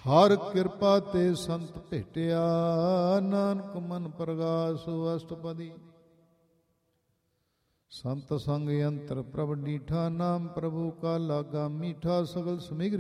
ਹਰ ਕਿਰਪਾ ਤੇ ਸੰਤ ਭੇਟਿਆ, ਨਾਨਕ ਮਨ ਪ੍ਰਗਾਸ ਅਸ਼ਟਪਦੀ। ਸੰਤ ਸੰਗ ਅੰਤਰ ਪ੍ਰਭ ਡੀਠਾ, ਨਾਮ ਪ੍ਰਭੂ ਕਾ ਲਾਗਾ ਮੀਠਾ। ਸਗਲ ਸਮਿਗਰੀ